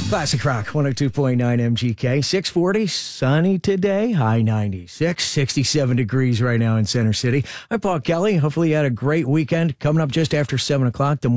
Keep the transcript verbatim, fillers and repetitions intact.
Classic Rock, one oh two point nine M G K. six forty, sunny today, high ninety-six, sixty-seven degrees right now in Center City. I'm Paul Kelly. Hopefully you had a great weekend. Coming up just after seven o'clock, the